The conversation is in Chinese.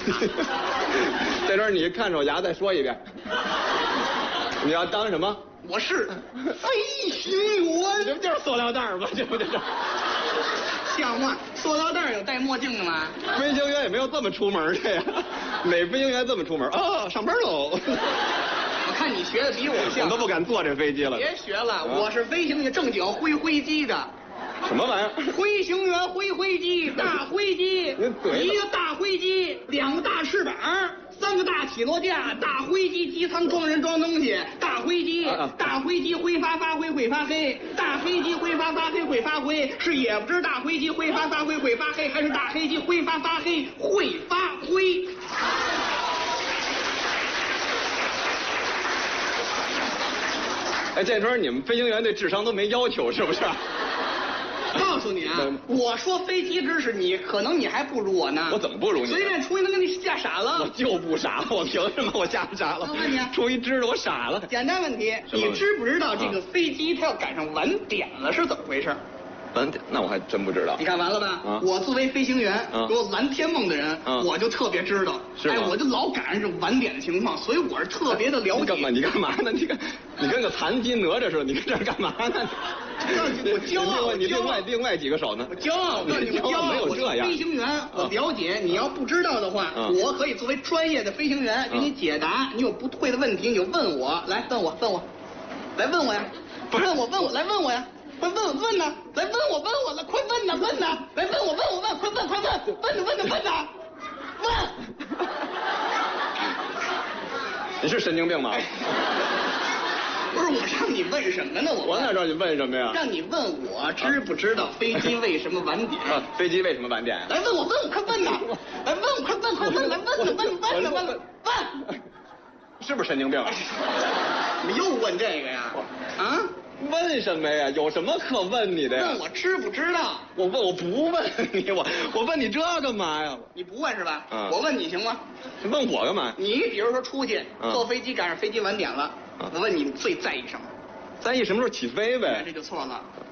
这阵你看着我牙再说一遍，你要当什么？ 我是飞行员。 这不就是塑料袋吗？这不就是？ 像话！塑料袋有戴墨镜的吗？ 飞行员也没有这么出门的呀，哪飞行员这么出门？啊，上班喽！ 我看你学的比我像， 我都不敢坐这飞机了。 别学了，我是飞行员，正经挥飞机的。 什么玩意儿？ 飞行员挥飞机，大飞机，一个大飞机，2个大翅膀，3个大起落架，大飞机机舱装人装东西，大飞机，大飞机挥发发灰会发黑，大飞机挥发发黑会发灰，是也不知大飞机挥发发灰会发黑，还是大飞机挥发发黑会发灰。 哎，建春，你们飞行员对智商都没要求是不是？ 告诉你啊，我说飞机知识，可能你还不如我呢。 我怎么不如你？ 随便出一能给你吓傻了。 我就不傻，我凭什么我吓傻了？ 我问你， 出一知识我傻了。 简单问题，你知不知道这个飞机它要赶上晚点了是怎么回事？ 晚点？那我还真不知道。 你看完了吧？我作为飞行员，给我蓝天梦的人，我就特别知道。 是吗？ 哎，我就老赶上这晚点的情况，所以我是特别的了解。 你干嘛呢？你跟个残疾哪吒似的，你跟这儿干嘛呢？ 我骄傲， 你另外几个手呢？ 我骄傲，我骄傲， 没有这样。 飞行员，我了解。你要不知道的话，我可以作为专业的飞行员给你解答。你有不会的问题，你就问我，来问我，来问我呀！不是问我，来问我呀！快问呢！来问我了，快问呢！来问我，快问呢！问！ 你是神经病吗？ 不是我让你问什么呢？ 我哪知道你问什么呀？ 让你问我知不知道飞机为什么晚点？ 飞机为什么晚点？ 来问我，快问呐！来问我，快问！来问！ 是不是神经病啊？ 你又问这个呀？啊？ 问什么呀？有什么可问你的呀？ 问我知不知道？ 我不问你，我问你这干嘛呀？ 你不问是吧？我问你行吗？ 问我干嘛？ 你比如说出去坐飞机，赶上飞机晚点了，我问你最在意什么？ 在意什么时候起飞呗？ 这就错了。